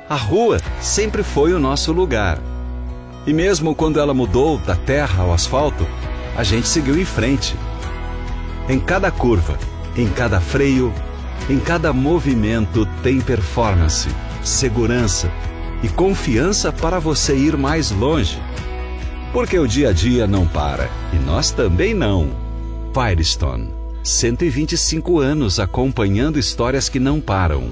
A rua sempre foi o nosso lugar. E mesmo quando ela mudou da terra ao asfalto, a gente seguiu em frente. Em cada curva, em cada freio, em cada movimento tem performance, segurança e confiança para você ir mais longe. Porque o dia a dia não para, e nós também não. Firestone, 125 anos acompanhando histórias que não param.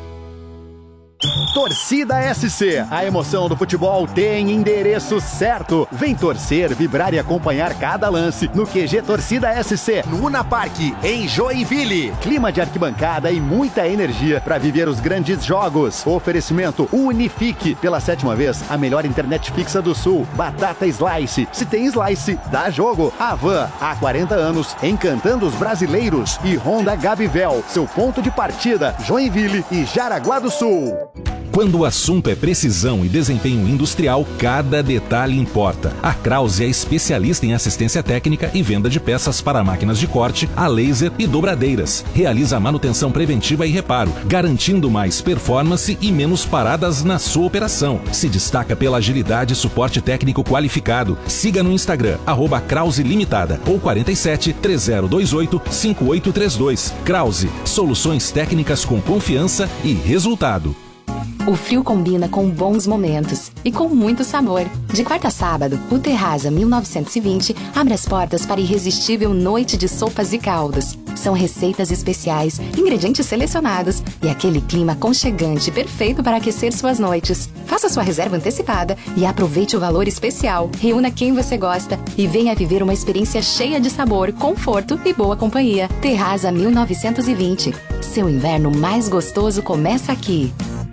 Torcida SC, a emoção do futebol tem endereço certo. Vem torcer, vibrar e acompanhar cada lance no QG Torcida SC, no Una Park, em Joinville. Clima de arquibancada e muita energia para viver os grandes jogos. Oferecimento Unifique, pela 7ª vez, a melhor internet fixa do Sul. Batata Slice, se tem Slice, dá jogo. Avan, há 40 anos, encantando os brasileiros. E Honda Gabivel, seu ponto de partida, Joinville e Jaraguá do Sul. Quando o assunto é precisão e desempenho industrial, cada detalhe importa. A Krause é especialista em assistência técnica e venda de peças para máquinas de corte, a laser e dobradeiras. Realiza manutenção preventiva e reparo, garantindo mais performance e menos paradas na sua operação. Se destaca pela agilidade e suporte técnico qualificado. Siga no Instagram, @Krause Limitada ou 47 3028 5832. Krause, soluções técnicas com confiança e resultado. O frio combina com bons momentos e com muito sabor. De quarta a sábado, o Terraza 1920 abre as portas para a irresistível noite de sopas e caldos. São receitas especiais, ingredientes selecionados e aquele clima aconchegante perfeito para aquecer suas noites. Faça sua reserva antecipada e aproveite o valor especial. Reúna quem você gosta e venha viver uma experiência cheia de sabor, conforto e boa companhia. Terraza 1920. Seu inverno mais gostoso começa aqui.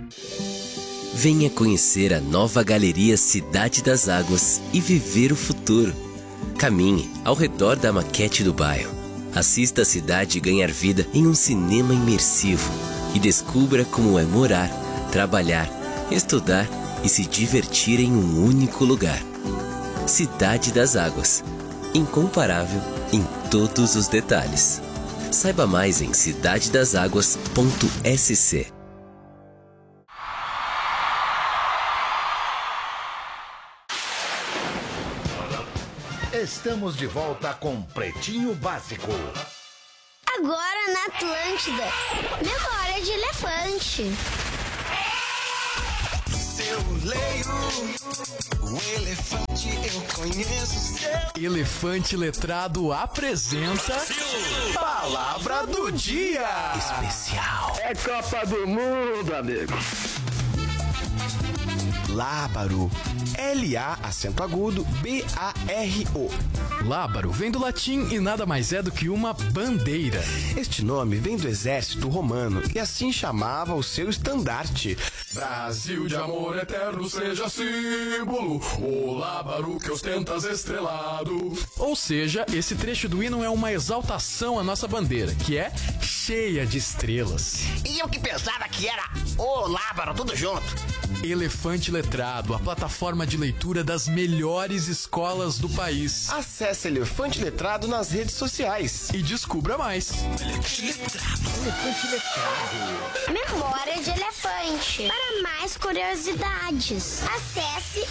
Venha conhecer a nova Galeria Cidade das Águas e viver o futuro. Caminhe ao redor da maquete do bairro. Assista a cidade ganhar vida em um cinema imersivo e descubra como é morar, trabalhar, estudar e se divertir em um único lugar. Cidade das Águas. Incomparável em todos os detalhes. Saiba mais em cidadedasaguas.sc. Estamos de volta com Pretinho Básico. Agora na Atlântida, memória de elefante. Se eu leio o elefante, eu conheço seu. Elefante Letrado apresenta Palavra do Dia Especial. É Copa do Mundo, amigo. Lábaro. L-A, acento agudo, B-A-R-O. Lábaro vem do latim e nada mais é do que uma bandeira. Este nome vem do exército romano e assim chamava o seu estandarte. Brasil de amor eterno seja símbolo, o lábaro que ostentas estrelado. Ou seja, esse trecho do hino é uma exaltação à nossa bandeira, que é cheia de estrelas. E eu que pensava que era o lábaro, tudo junto. Elefante Letrado, a plataforma de leitura das melhores escolas do país. Acesse Elefante Letrado nas redes sociais e descubra mais. Elefante Letrado. Elefante Letrado. Memória de elefante. Para mais curiosidades, acesse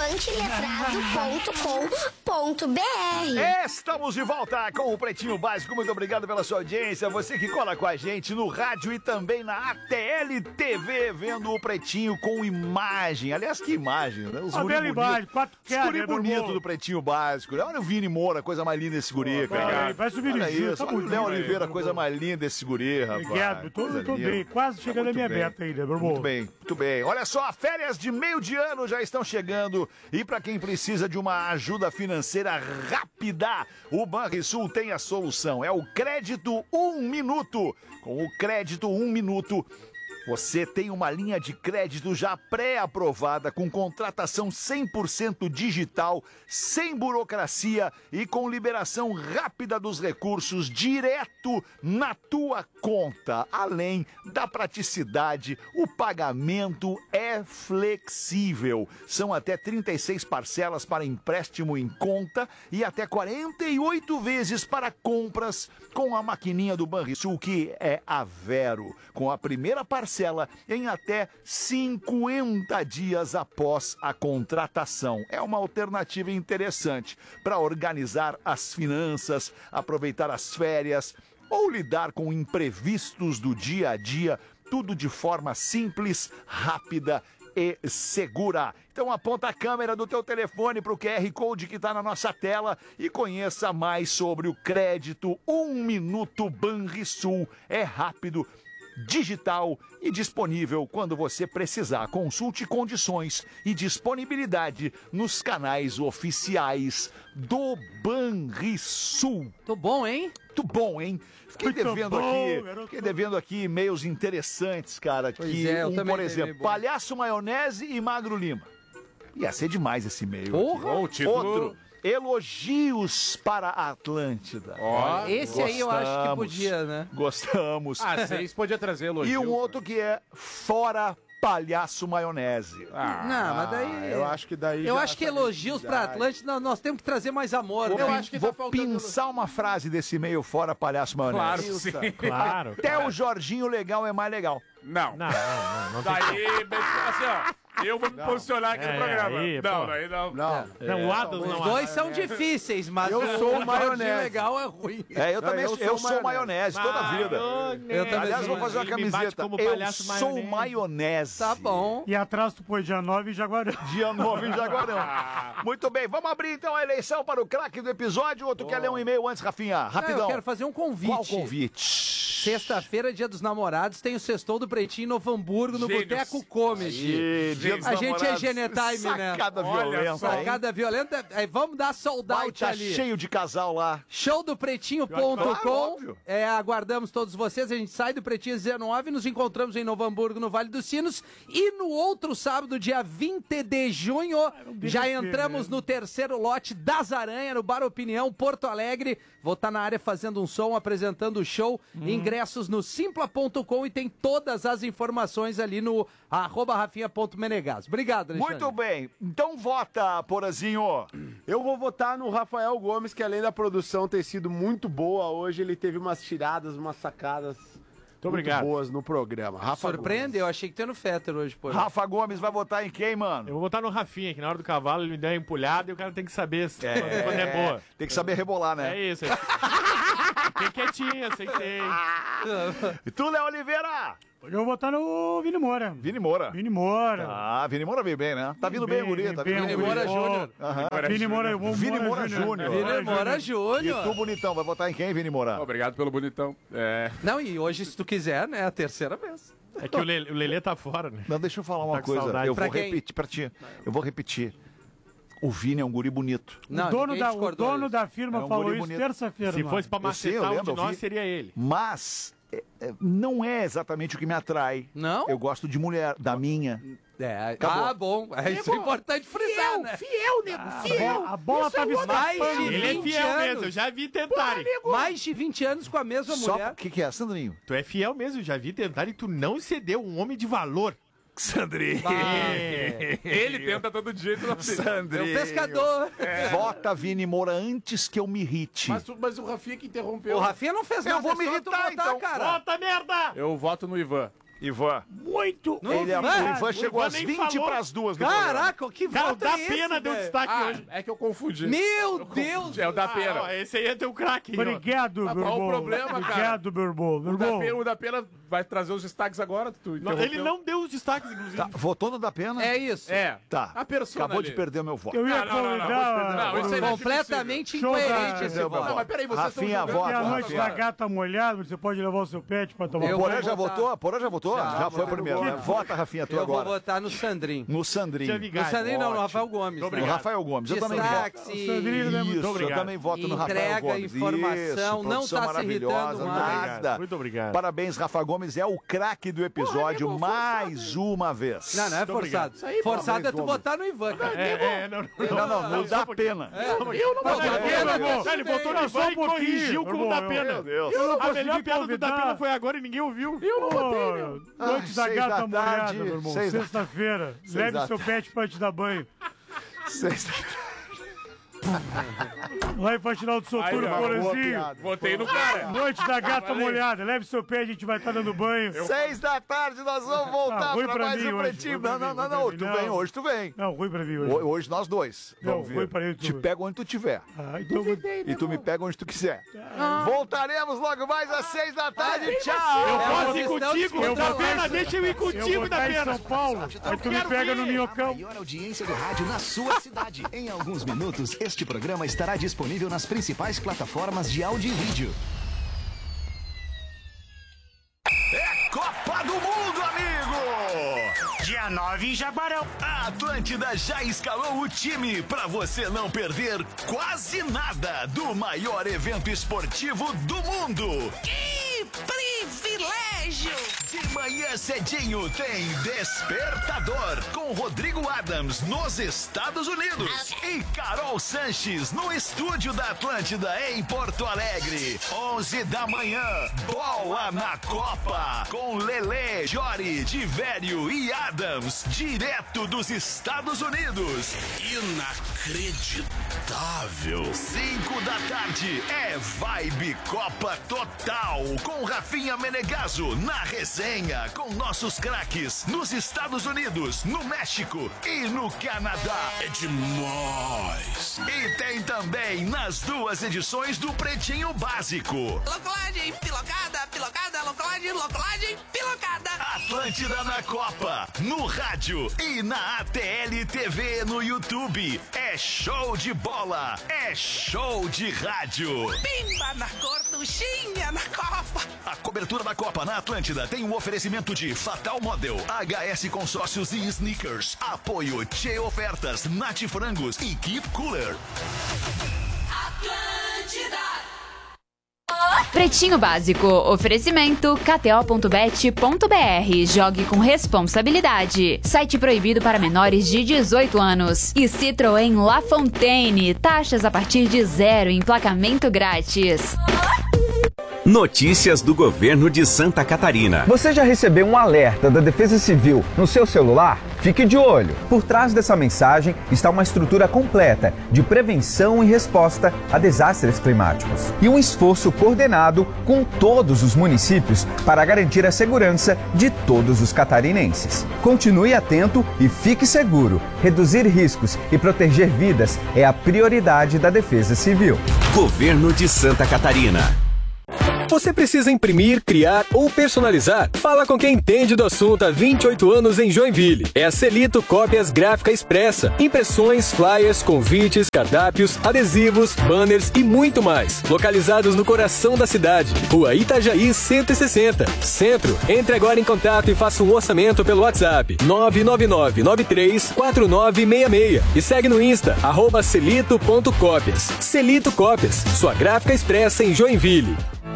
elefanteletrado.com.br. Estamos de volta com o Pretinho Básico. Muito obrigado pela sua audiência. Você que cola com a gente no rádio e também na ATL TV, vendo o Pretinho com imagem. Aliás, que imagem, né? Os bela imagem, 4K, guri bonito do Pretinho Básico. Olha o Vini Moura, coisa mais linda esse guri, cara. Parece o Vini Olha isso, tá olha o Léo Oliveira, coisa mais linda esse guri, rapaz. Obrigado, tô bem, quase chegando à minha meta ainda, meu irmão. Muito bem, muito bem. Olha só, férias de meio de ano já estão chegando e para quem precisa de uma ajuda financeira rápida, o Banrisul tem a solução. É o Crédito 1 Minuto. Com o Crédito 1 Minuto, você tem uma linha de crédito já pré-aprovada, com contratação 100% digital, sem burocracia e com liberação rápida dos recursos direto na tua conta. Além da praticidade, o pagamento é flexível. São até 36 parcelas para empréstimo em conta e até 48 vezes para compras com a maquininha do Banrisul, que é a Vero. Com a primeira parcela parcela em até 50 dias após a contratação. É uma alternativa interessante para organizar as finanças, aproveitar as férias ou lidar com imprevistos do dia a dia, tudo de forma simples, rápida e segura. Então aponta a câmera do teu telefone para o QR Code que está na nossa tela e conheça mais sobre o crédito 1 Minuto Banrisul. É rápido, digital e disponível quando você precisar. Consulte condições e disponibilidade nos canais oficiais do Banrisul. Tô bom, hein? Muito bom, hein? Fiquei devendo aqui e-mails interessantes, cara. Pois Que é, eu também por tenho exemplo, e-mail bom. Palhaço Maionese e Magro Lima. Ia ser demais esse e-mail. Porra! Aqui. O título- Outro. Elogios para a Atlântida. Esse aí eu acho que podia, né? Gostamos. Ah, vocês podiam trazer elogio. E um outro que é Fora Palhaço Maionese. Não, mas daí. Eu acho que daí. Eu já acho que essa elogios pra Atlântida, nós temos que trazer mais amor. Vou, né? pin- Eu acho que vou tá faltando. pinçar uma frase desse e-mail Fora Palhaço Maionese. Claro que sim. Claro. Até o Jorginho Legal é mais legal. Não. Não tem Daí, assim, ó. Eu vou me posicionar aqui no programa. aí, Não, pô. daí não. Não, o Adams Os não. dois são difíceis, mas Eu o sou o Jorginho maionese. legal é ruim. Eu também eu sou maionese toda a vida. Eu também Aliás, sou vou fazer uma Ele me bate camiseta. como Eu palhaço sou maionese. Tá bom. E atrás tu põe dia 9 e Jaguarão. Dia 9 em Jaguarão. Muito bem, vamos abrir então a eleição para o craque do episódio. Ou tu quer ler um e-mail antes, Rafinha? Rapidão. Eu quero fazer um convite. Qual convite? Sexta-feira, Dia dos Namorados, tem o Sextou do Pretinho em Novo Hamburgo, no Gênios. Boteco Comedy. Dia dos A gente é Namorados. Genetime, né? Sacada Olha violenta, só. hein? Sacada violenta. Vamos dar sold Vai out tá ali. cheio de casal lá. Showdopretinho.com. Claro, óbvio. Aguardamos todos vocês. A gente sai do Pretinho 19, nos encontramos em Novo Hamburgo, no Vale dos Sinos. E no outro sábado, dia 20 de junho, já entramos no terceiro lote das Aranha, no Bar Opinião, Porto Alegre. Vou estar na área fazendo um som, apresentando o show. Ingressos no simpla.com e tem todas as informações ali no @rafinha.menegas. Obrigado, Alexandre. Muito bem. Então vota, Porazinho. Eu vou votar no Rafael Gomes, que além da produção ter sido muito boa, hoje ele teve umas tiradas, umas sacadas muito obrigado. boas no programa. Rafa Surpreende? Eu achei que tem no Fetter hoje, pô. Rafa Gomes vai votar em quem, mano? Eu vou botar no Rafinha, que na hora do cavalo ele me deu uma empulhada e o cara tem que saber quando é boa. Tem que saber rebolar, né? É isso. Fiquei quietinho, aceitei. E tu, Léo Oliveira? Eu vou botar no Vini Moura. Vini Moura. Vini Moura. Ah, Vini Moura veio bem, né? Tá vindo bem, guri. Tá vindo bem, bem. Vini Moura Júnior. Vini Moura, Vini Moura Júnior. Vini Moura E Júnior. tu, bonitão, vai votar em quem, Vini Moura? Obrigado pelo bonitão. Não, e hoje, se tu quiser, né, é a terceira vez. É que o Lelê tá fora, né? Não, deixa eu falar uma Tá com coisa. saudade. Eu Pra vou quem? repetir pra ti. Eu vou repetir. O Vini é um guri bonito. Não, o dono, ninguém o discordou dono disso. da firma É um falou guri isso bonito. terça-feira. Se no fosse ar. pra Eu sei, eu macetar um lembro, de eu nós, vi. seria ele. Mas não é exatamente o que me atrai. Não? Eu gosto de mulher, da minha. Acabou. Ah, bom. Isso é importante frisar, né? Fiel, nego, A bola tava Mais escapando. de Ele é 20 fiel anos. mesmo, eu já vi tentarem. Mais de 20 anos com a mesma Só mulher. o que é, Sandrinho? Tu é fiel mesmo, já vi tentarem e tu não cedeu, um homem de valor. Sandrinho. Ele tenta todo dia. É o Sandrinho. pescador. Vota Vini Moura antes que eu me irrite. Mas o Rafinha que interrompeu. O Rafinha não fez nada. Eu vou me é só tu irritar, botar, então. cara. Bota merda! Eu voto no Ivan. Ivan. Muito! Não, Ele é, Ivan, o Ivan chegou Ivan às nem 20 falou. para as 2 do programa. Caraca, que Cara, voto dá é esse, pena deu velho? destaque hoje. É que eu confundi. Meu Deus! É o da pena. Ó, esse aí é teu craque. Obrigado, meu Qual irmão. o problema, cara? Obrigado, meu irmão. Meu irmão. O da pena vai trazer os destaques agora. Ele não deu os destaques, inclusive. Tá, votou no da pena? É isso. É. Tá. A persona Acabou ali. de perder o meu voto. Eu ia Não, convidar... isso aí não é Completamente Show incoerente da- esse Não, voto. Não, mas peraí, vocês Rafinha, estão vota. E a noite Rafinha. da gata molhada, você pode levar o seu pet pra tomar Eu Porã vou já votar. votou? Porã já votou? Já foi vou primeiro, né? Vota, Rafinha, tu Eu vou agora. votar no Sandrinho. No Sandrinho. Tinha No Sandrinho não, no Ótimo. Rafael Gomes. No né? Rafael Gomes. Eu também voto. Destaque, Sandrinho, né? Muito Isso, eu obrigado. também voto no Rafael Entrega, Gomes. informação, não produção tá se irritando maravilhosa, mais. nada. Muito obrigado. Parabéns, Rafa Gomes, é o craque do episódio mais uma vez. Não, não é Muito obrigado. forçado. Forçado é tu votar no Ivan, cara. Não dá pena. Eu não vou dar pena, irmão. Ele botou no Ivan e corrigiu como irmão. dá pena. Meu Deus. Eu não A consegui melhor piada do convidar. Dá Pena foi agora e ninguém ouviu. Eu não botei, meu. Noite da 6 gata da molhada, tarde, meu irmão. 6 da- Sexta-feira. 6 Leve da seu pet pra te dar banho. 6 da Lá em Faxinal do Soturno, Porazinho. Votei no cara. Noite da gata molhada. Leve seu pé, a gente vai estar dando banho. 6 da tarde, nós vamos voltar pra mais um Pretinho. Não, tu vem, hoje tu vem. Não, ruim pra mim hoje. Hoje nós dois. Não, ruim pra mim. Te pego onde tu estiver. Então e tu me pega onde tu quiser. Voltaremos logo mais às 6 da tarde. Tchau. Eu posso ir contigo. Deixa eu ir contigo da pena. São Paulo. Aí tu me pega no minhocão. Maior audiência do rádio na sua cidade. Em alguns minutos, este programa estará disponível nas principais plataformas de áudio e vídeo. É Copa do Mundo, amigo! Dia 9 em Jabarão. A Atlântida já escalou o time pra você não perder quase nada do maior evento esportivo do mundo. Que privilégio! De manhã cedinho tem Despertador com Rodrigo Adams nos Estados Unidos e Carol Sanches no estúdio da Atlântida em Porto Alegre. 11 da manhã, Bola na Copa com Lelê, Jori, Divério e Adams, direto dos Estados Unidos. Inacreditável. 5 da tarde é Vibe Copa Total com Rafinha Menegaso na resenha com nossos craques nos Estados Unidos, no México e no Canadá. É demais. E tem também nas 2 edições do Pretinho Básico. Locolagem, pilocada, locolagem, pilocada. Atlântida na Copa, no rádio e na ATL TV no YouTube. É show de bola, é show de rádio. Pimba na gorduchinha na Copa. A cobertura da Copa na Atlântida tem um oferecimento de Fatal Model, HS Consórcios e Sneakers. Apoio Tchê Ofertas, Nat Frangos e Keep Cooler. Atlântida. Pretinho Básico, oferecimento kto.bet.br. Jogue com responsabilidade. Site proibido para menores de 18 anos. E Citroën La Fontaine, taxas a partir de 0, emplacamento grátis. Notícias do governo de Santa Catarina. Você já recebeu um alerta da Defesa Civil no seu celular? Fique de olho. Por trás dessa mensagem está uma estrutura completa de prevenção e resposta a desastres climáticos. E um esforço coordenado com todos os municípios para garantir a segurança de todos os catarinenses. Continue atento e fique seguro. Reduzir riscos e proteger vidas é a prioridade da Defesa Civil. Governo de Santa Catarina. Você precisa imprimir, criar ou personalizar? Fala com quem entende do assunto há 28 anos em Joinville. É a Celito Cópias Gráfica Expressa. Impressões, flyers, convites, cardápios, adesivos, banners e muito mais. Localizados no coração da cidade. Rua Itajaí 160. Centro. Entre agora em contato e faça um orçamento pelo WhatsApp 999-934966. E segue no Insta, @celito.cópias. Celito Cópias, sua gráfica expressa em Joinville.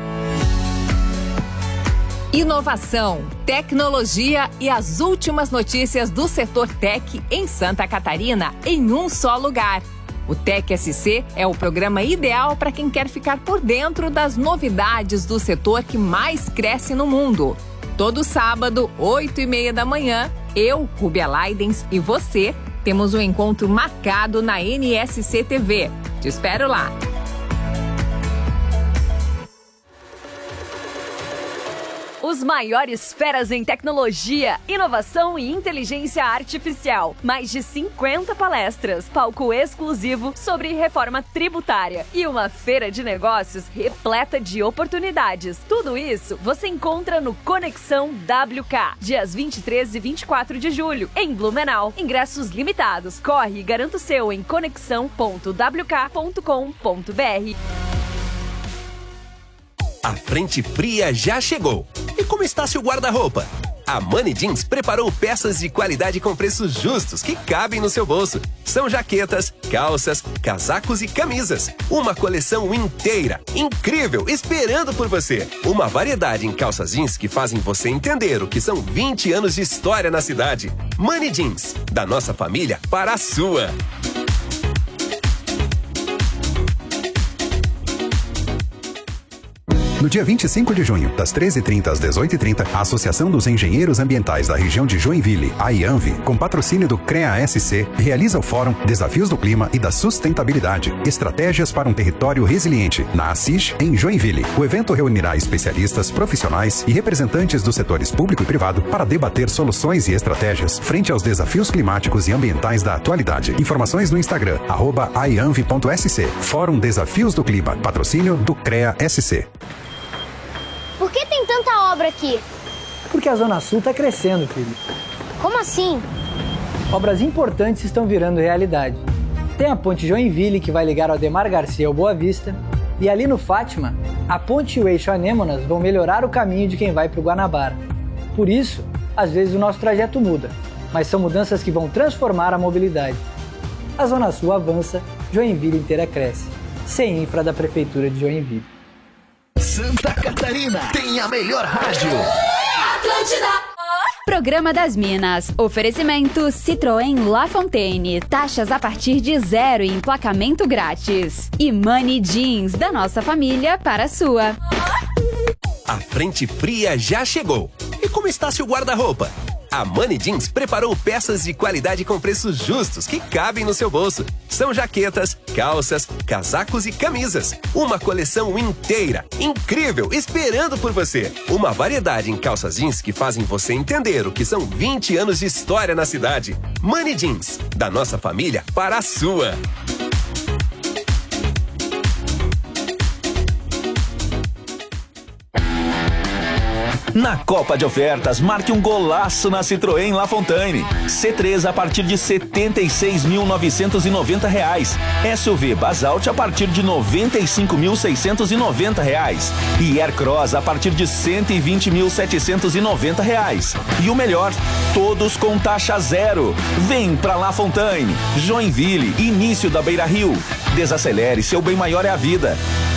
Inovação, tecnologia e as últimas notícias do setor tech em Santa Catarina em um só lugar. O Tech SC é o programa ideal para quem quer ficar por dentro das novidades do setor que mais cresce no mundo. Todo sábado, 8h30 da manhã, eu, Rúbia Leidens e você temos um encontro marcado na NSC TV. Te espero lá. Os maiores feras em tecnologia, inovação e inteligência artificial. Mais de 50 palestras, palco exclusivo sobre reforma tributária e uma feira de negócios repleta de oportunidades. Tudo isso você encontra no Conexão WK, dias 23 e 24 de julho, em Blumenau. Ingressos limitados. Corre e garanta o seu em conexão.wk.com.br. A frente fria já chegou. E como está seu guarda-roupa? A Money Jeans preparou peças de qualidade com preços justos que cabem no seu bolso. São jaquetas, calças, casacos e camisas. Uma coleção inteira, incrível, esperando por você. Uma variedade em calças jeans que fazem você entender o que são 20 anos de história na cidade. Money Jeans, da nossa família para a sua. No dia 25 de junho, das 13h30 às 18h30, a Associação dos Engenheiros Ambientais da região de Joinville, a IANV, com patrocínio do CREA-SC, realiza o Fórum Desafios do Clima e da Sustentabilidade, Estratégias para um Território Resiliente, na Assis, em Joinville. O evento reunirá especialistas, profissionais e representantes dos setores público e privado para debater soluções e estratégias frente aos desafios climáticos e ambientais da atualidade. Informações no Instagram, @aianv.sc. Fórum Desafios do Clima, patrocínio do CREA-SC. Por que tem tanta obra aqui? Porque a Zona Sul está crescendo, filho. Como assim? Obras importantes estão virando realidade. Tem a ponte Joinville, que vai ligar o Ademar Garcia ao Boa Vista. E ali no Fátima, a ponte e o eixo Anêmonas vão melhorar o caminho de quem vai para o Guanabara. Por isso, às vezes o nosso trajeto muda, mas são mudanças que vão transformar a mobilidade. A Zona Sul avança, Joinville inteira cresce. Sem infra da Prefeitura de Joinville. Santa Catarina tem a melhor rádio. Atlântida. Programa das Minas. Oferecimento Citroën La Fontaine. Taxas a partir de 0 e emplacamento grátis. E Money Jeans, da nossa família para a sua. A frente fria já chegou. E como está seu guarda-roupa? A Money Jeans preparou peças de qualidade com preços justos que cabem no seu bolso. São jaquetas, calças, casacos e camisas. Uma coleção inteira, incrível, esperando por você. Uma variedade em calças jeans que fazem você entender o que são 20 anos de história na cidade. Money Jeans, da nossa família para a sua. Na Copa de Ofertas, marque um golaço na Citroën La Fontaine. C3 a partir de R$ 76.990. SUV Basalt a partir de R$ 95.690. E Aircross a partir de R$ 120.790. E o melhor, todos com taxa zero. Vem pra La Fontaine. Joinville, início da Beira Rio. Desacelere, seu bem maior é a vida.